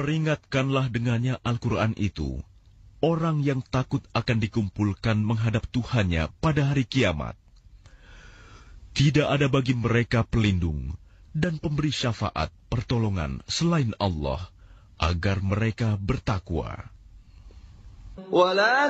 Peringatkanlah dengannya Al-Quran itu orang yang takut akan dikumpulkan menghadap Tuhannya pada hari kiamat. Tidak ada bagi mereka pelindung dan pemberi syafaat pertolongan selain Allah agar mereka bertakwa.